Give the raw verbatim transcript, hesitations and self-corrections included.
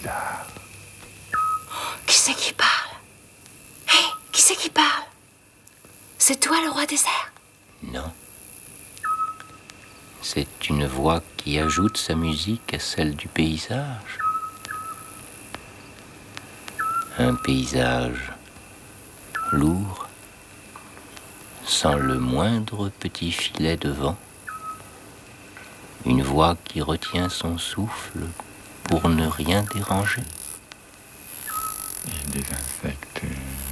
bizarre. Qui c'est qui parle? Hé, hey, qui c'est qui parle? C'est toi le roi des airs? Non. C'est une voix qui ajoute sa musique à celle du paysage. Un paysage lourd, sans le moindre petit filet de vent. Une voix qui retient son souffle pour ne rien déranger. Et des insectes